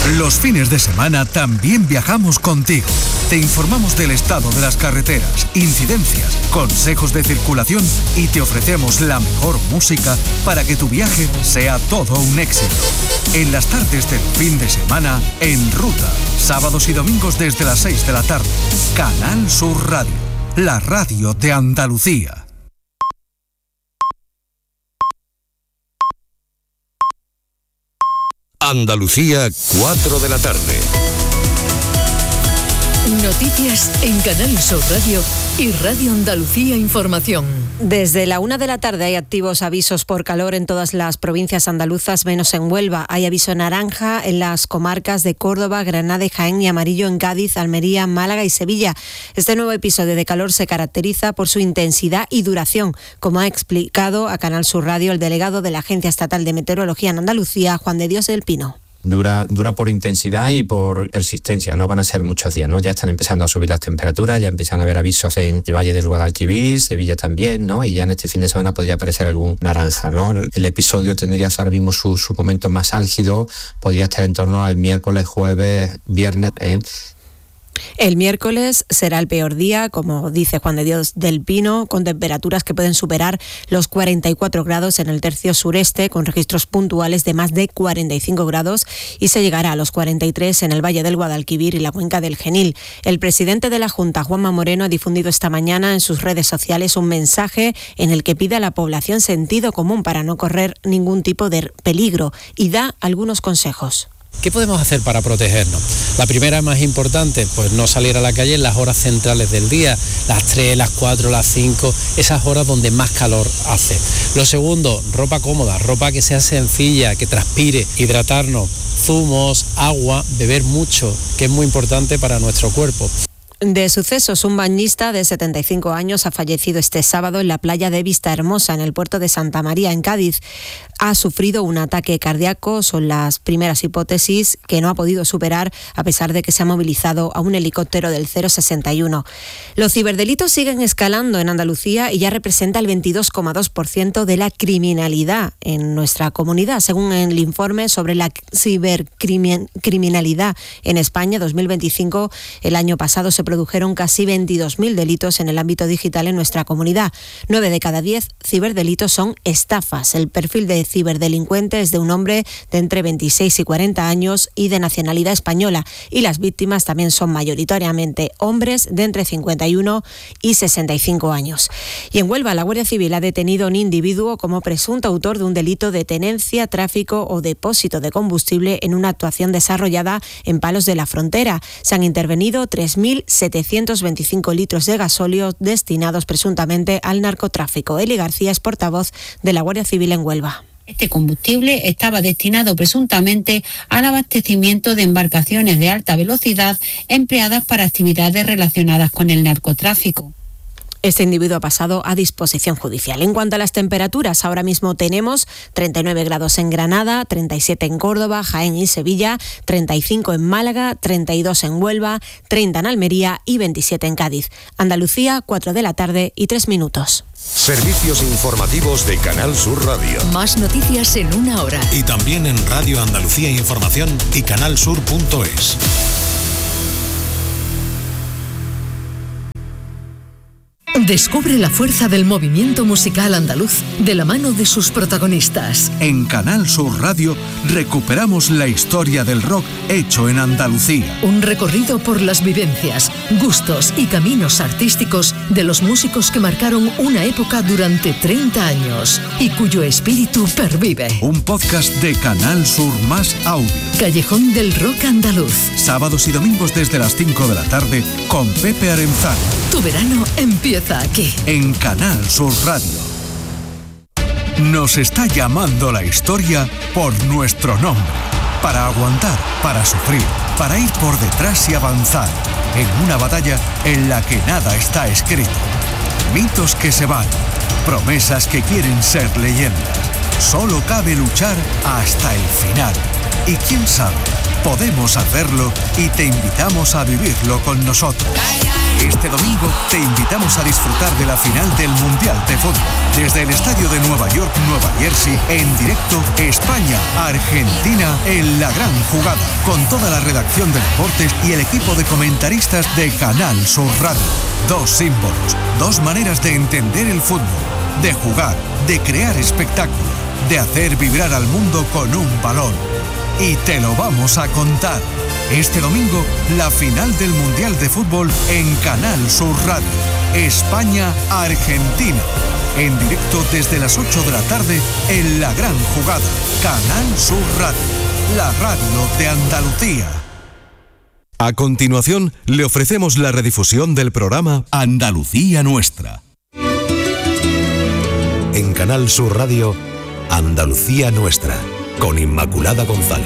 Los fines de semana también viajamos contigo. Te informamos del estado de las carreteras, incidencias, consejos de circulación y te ofrecemos la mejor música para que tu viaje sea todo un éxito. En las tardes del fin de semana, En Ruta, sábados y domingos desde las 6 de la tarde. Canal Sur Radio, la radio de Andalucía. Andalucía, 4 de la tarde. Noticias en Canal Sur Radio y Radio Andalucía Información. Desde la 1 de la tarde hay activos avisos por calor en todas las provincias andaluzas, menos en Huelva. Hay aviso naranja en las comarcas de Córdoba, Granada y Jaén y amarillo en Cádiz, Almería, Málaga y Sevilla. Este nuevo episodio de calor se caracteriza por su intensidad y duración, como ha explicado a Canal Sur Radio el delegado de la Agencia Estatal de Meteorología en Andalucía, Juan de Dios del Pino. Dura por intensidad y por persistencia, no van a ser muchos días, ¿no? Ya están empezando a subir las temperaturas, ya empiezan a haber avisos en el Valle del Guadalquivir, Sevilla también, ¿no? Y ya en este fin de semana podría aparecer algún naranja, ¿no? El episodio tendría ahora mismo su momento más álgido, podría estar en torno al miércoles, jueves, viernes, El miércoles será el peor día, como dice Juan de Dios del Pino, con temperaturas que pueden superar los 44 grados en el tercio sureste, con registros puntuales de más de 45 grados, y se llegará a los 43 en el Valle del Guadalquivir y la cuenca del Genil. El presidente de la Junta, Juanma Moreno, ha difundido esta mañana en sus redes sociales un mensaje en el que pide a la población sentido común para no correr ningún tipo de peligro y da algunos consejos. ¿Qué podemos hacer para protegernos? La primera, más importante, pues no salir a la calle en las horas centrales del día, las 3, las 4, las 5, esas horas donde más calor hace. Lo segundo, ropa cómoda, ropa que sea sencilla, que transpire, hidratarnos, zumos, agua, beber mucho, que es muy importante para nuestro cuerpo. De sucesos, un bañista de 75 años ha fallecido este sábado en la playa de Vista Hermosa, en el puerto de Santa María, en Cádiz. Ha sufrido un ataque cardíaco, son las primeras hipótesis, que no ha podido superar a pesar de que se ha movilizado a un helicóptero del 061. Los ciberdelitos siguen escalando en Andalucía y ya representa el 22,2% de la criminalidad en nuestra comunidad, según el informe sobre la cibercriminalidad en España 2025. El año pasado se produjeron casi 22.000 delitos en el ámbito digital en nuestra comunidad. 9 de cada 10 ciberdelitos son estafas. El perfil de ciberdelincuente es de un hombre de entre 26 y 40 años y de nacionalidad española, y las víctimas también son mayoritariamente hombres de entre 51 y 65 años. Y en Huelva, la Guardia Civil ha detenido a un individuo como presunto autor de un delito de tenencia, tráfico o depósito de combustible en una actuación desarrollada en Palos de la Frontera. Se han intervenido 3.725 litros de gasóleo destinados presuntamente al narcotráfico. Eli García es portavoz de la Guardia Civil en Huelva. Este combustible estaba destinado presuntamente al abastecimiento de embarcaciones de alta velocidad empleadas para actividades relacionadas con el narcotráfico. Este individuo ha pasado a disposición judicial. En cuanto a las temperaturas, ahora mismo tenemos 39 grados en Granada, 37 en Córdoba, Jaén y Sevilla, 35 en Málaga, 32 en Huelva, 30 en Almería y 27 en Cádiz. Andalucía, 4 de la tarde y 3 minutos. Servicios informativos de Canal Sur Radio. Más noticias en una hora. Y también en Radio Andalucía Información y canalsur.es. Descubre la fuerza del movimiento musical andaluz de la mano de sus protagonistas. En Canal Sur Radio recuperamos la historia del rock hecho en Andalucía. Un recorrido por las vivencias, gustos y caminos artísticos de los músicos que marcaron una época durante 30 años y cuyo espíritu pervive. Un podcast de Canal Sur más audio. Callejón del Rock Andaluz. Sábados y domingos desde las 5 de la tarde con Pepe Arenzano. Tu verano empieza aquí. En Canal Sur Radio. Nos está llamando la historia por nuestro nombre. Para aguantar, para sufrir, para ir por detrás y avanzar. En una batalla en la que nada está escrito. Mitos que se van. Promesas que quieren ser leyendas. Solo cabe luchar hasta el final. Y quién sabe, podemos hacerlo y te invitamos a vivirlo con nosotros. Este domingo te invitamos a disfrutar de la final del Mundial de Fútbol. Desde el estadio de Nueva York, Nueva Jersey, en directo, España-Argentina en la gran jugada. Con toda la redacción de deportes y el equipo de comentaristas de Canal Sur Radio. Dos símbolos, dos maneras de entender el fútbol, de jugar, de crear espectáculo, de hacer vibrar al mundo con un balón. Y te lo vamos a contar. Este domingo, la final del Mundial de Fútbol en Canal Sur Radio. España-Argentina. En directo desde las 8 de la tarde en la gran jugada. Canal Sur Radio. La radio de Andalucía. A continuación, le ofrecemos la redifusión del programa Andalucía Nuestra. En Canal Sur Radio, Andalucía Nuestra, con Inmaculada González.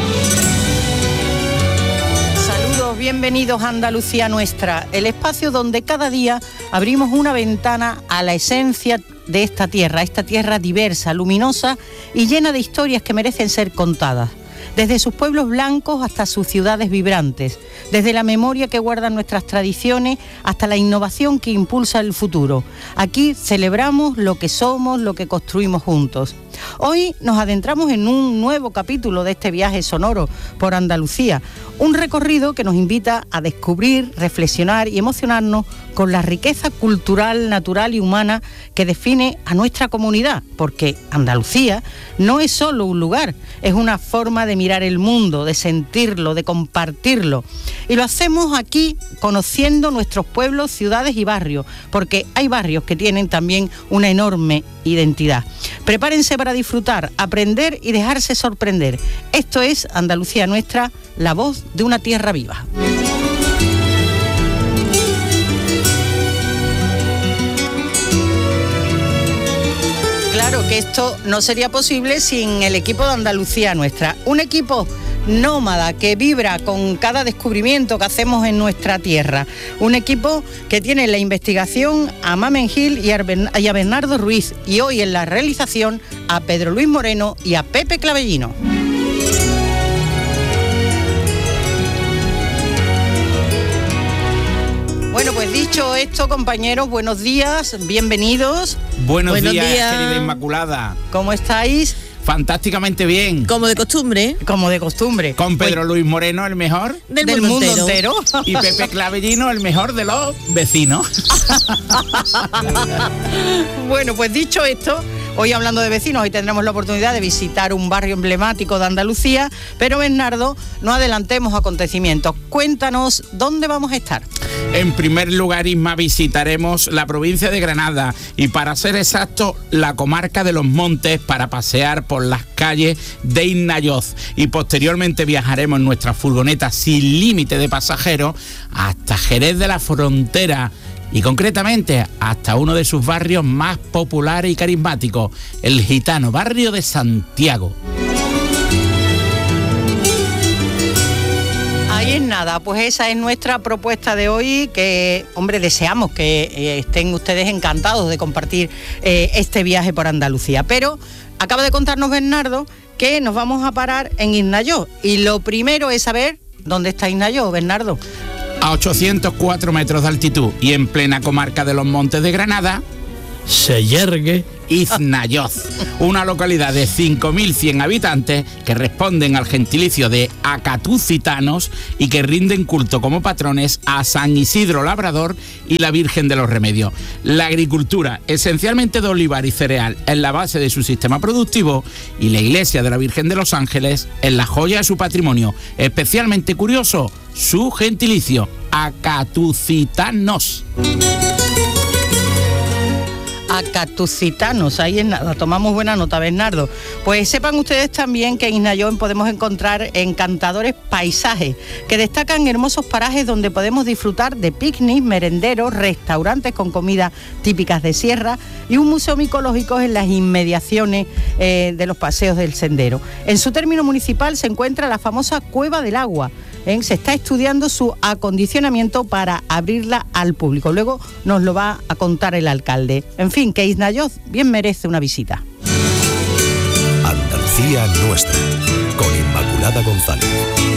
Saludos, bienvenidos a Andalucía Nuestra, el espacio donde cada día abrimos una ventana a la esencia de esta tierra diversa, luminosa y llena de historias que merecen ser contadas. Desde sus pueblos blancos hasta sus ciudades vibrantes, desde la memoria que guardan nuestras tradiciones hasta la innovación que impulsa el futuro. Aquí celebramos lo que somos, lo que construimos juntos. Hoy nos adentramos en un nuevo capítulo de este viaje sonoro por Andalucía, un recorrido que nos invita a descubrir, reflexionar y emocionarnos con la riqueza cultural, natural y humana que define a nuestra comunidad, porque Andalucía no es solo un lugar, es una forma de mirar el mundo, de sentirlo, de compartirlo. Y lo hacemos aquí conociendo nuestros pueblos, ciudades y barrios, porque hay barrios que tienen también una enorme identidad. Prepárense para disfrutar, aprender y dejarse sorprender. Esto es Andalucía Nuestra, la voz de una tierra viva. Claro que esto no sería posible sin el equipo de Andalucía Nuestra, un equipo nómada que vibra con cada descubrimiento que hacemos en nuestra tierra, un equipo que tiene en la investigación a Mamen Gil y a Bernardo Ruiz, y hoy en la realización a Pedro Luis Moreno y a Pepe Clavellino. Bueno, pues dicho esto, compañeros, buenos días, bienvenidos. Buenos días, querida Inmaculada. ¿Cómo estáis? Fantásticamente bien. Como de costumbre. Como de costumbre. Con Pedro Luis Moreno, el mejor del mundo entero. Y Pepe Clavellino, el mejor de los vecinos. Bueno, pues dicho esto, hoy hablando de vecinos, hoy tendremos la oportunidad de visitar un barrio emblemático de Andalucía, pero Bernardo, no adelantemos acontecimientos. Cuéntanos dónde vamos a estar. En primer lugar, Isma, visitaremos la provincia de Granada y, para ser exacto, la comarca de Los Montes, para pasear por las calles de Innayoz, y posteriormente viajaremos en nuestra furgoneta sin límite de pasajeros hasta Jerez de la Frontera, y concretamente hasta uno de sus barrios más populares y carismáticos, el gitano barrio de Santiago. Ahí es nada, pues esa es nuestra propuesta de hoy, que, hombre, deseamos que estén ustedes encantados de compartir este viaje por Andalucía. Pero acaba de contarnos Bernardo que nos vamos a parar en Innayoz, y lo primero es saber dónde está Innayoz, Bernardo. A 804 metros de altitud y en plena comarca de Los Montes de Granada, se yergue Innayoz, una localidad de 5.100 habitantes que responden al gentilicio de acatucitanos y que rinden culto como patrones a San Isidro Labrador y la Virgen de los Remedios. La agricultura, esencialmente de olivar y cereal, es la base de su sistema productivo, y la iglesia de la Virgen de los Ángeles es la joya de su patrimonio. Especialmente curioso, su gentilicio, acatucitanos. Acatucitanos, ahí es nada, tomamos buena nota, Bernardo. Pues sepan ustedes también que en Innayoz podemos encontrar encantadores paisajes que destacan hermosos parajes donde podemos disfrutar de picnic, merenderos, restaurantes con comidas típicas de sierra y un museo micológico en las inmediaciones de los paseos del sendero. En su término municipal se encuentra la famosa Cueva del Agua. Se está estudiando su acondicionamiento para abrirla al público. Luego nos lo va a contar el alcalde. En fin, que Innayoz bien merece una visita. Andalucía Nuestra, con Inmaculada González.